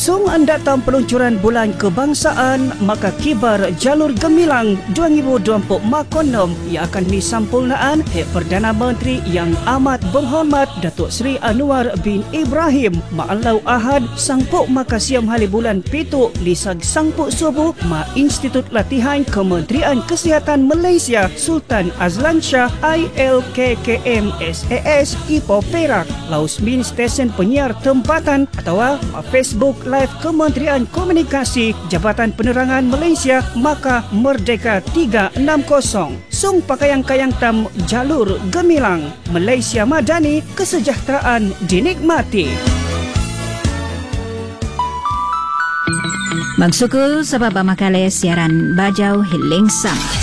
Sung datang peluncuran bulan kebangsaan, maka kibar jalur gemilang 2024 makonom ia akan disampurnaan Perdana Menteri yang amat berhormat Datuk Seri Anwar bin Ibrahim Ma'alau Ahad sangpuk maka siam hari bulan pituk lisag sangpuk subuh ma Institut Latihan Kementerian Kesihatan Malaysia Sultan Azlan Shah ILKKM SAS Ipoh Perak laus min stesen penyiar tempatan atau Facebook Live Kementerian Komunikasi Jabatan Penerangan Malaysia maka Merdeka 360 sung pakaian-kayang tam jalur gemilang Malaysia Madani kesejahteraan dinikmati. Magsukul sa babamakalay siaran Bajau Hiling Sama.